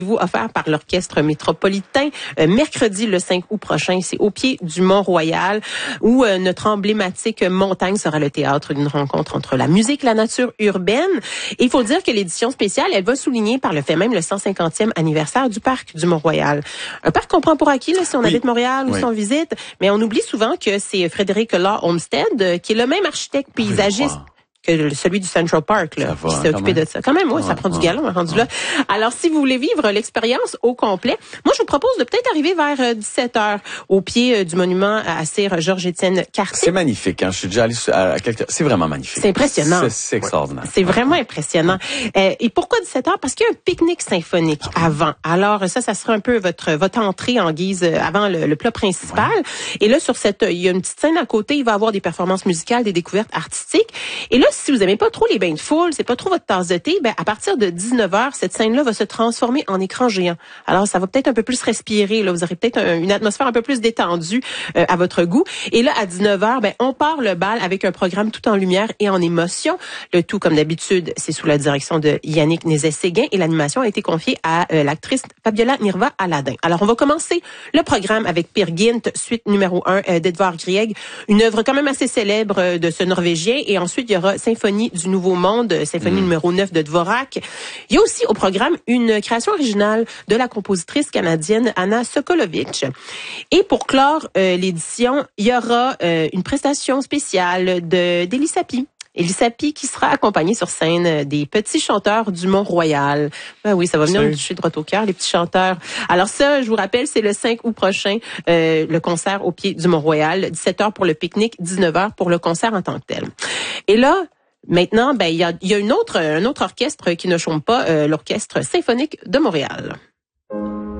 Vous offert par l'Orchestre métropolitain mercredi le 5 août prochain. C'est au pied du Mont-Royal où notre emblématique montagne sera le théâtre d'une rencontre entre la musique et la nature urbaine. Et il faut dire que l'édition spéciale, elle va souligner par le fait même le 150e anniversaire du parc du Mont-Royal. Un parc qu'on prend pour acquis là, si on habite Montréal ou si on visite, mais on oublie souvent que c'est Frédéric Law Olmsted qui est le même architecte paysagiste que celui du Central Park, là, qui s'est occupé de ça. Quand même, ça prend du galon, rendu là. Alors, si vous voulez vivre l'expérience au complet, moi, je vous propose de peut-être arriver vers 17h au pied du monument à Sir Georges-Étienne Cartier. C'est magnifique, hein. Je suis déjà allé à quelques... C'est vraiment magnifique. C'est impressionnant. C'est extraordinaire. C'est vraiment impressionnant. Et pourquoi 17h? Parce qu'il y a un pique-nique symphonique avant. Alors, ça sera un peu votre entrée en guise avant le plat principal. Et là, il y a une petite scène à côté. Il va y avoir des performances musicales, des découvertes artistiques. Et là, si vous aimez pas trop les bains de foule, c'est pas trop votre tasse de thé, à partir de 19h, cette scène-là va se transformer en écran géant. Alors, ça va peut-être un peu plus respirer, là. Vous aurez peut-être une atmosphère un peu plus détendue à votre goût. Et là, à 19h, on part le bal avec un programme tout en lumière et en émotion. Le tout, comme d'habitude, c'est sous la direction de Yannick Nézet-Séguin et l'animation a été confiée à l'actrice Fabiola Nirva-Aladin. Alors, on va commencer le programme avec Peer Gynt, suite numéro 1 d'Edvard Grieg, une œuvre quand même assez célèbre de ce Norvégien. Et ensuite, il y aura Symphonie du Nouveau Monde, symphonie numéro 9 de Dvorak. Il y a aussi au programme une création originale de la compositrice canadienne Anna Sokolovitch. Et pour clore l'édition, il y aura une prestation spéciale d'Élie Sapi. Élie Sapi qui sera accompagnée sur scène des petits chanteurs du Mont-Royal. Ben oui, ça va venir nous toucher droit au cœur, les petits chanteurs. Alors ça, je vous rappelle, c'est le 5 août prochain, le concert au pied du Mont-Royal. 17h pour le pique-nique, 19h pour le concert en tant que tel. Et là, maintenant, il y a un autre orchestre qui ne chôme pas, l'Orchestre symphonique de Montréal.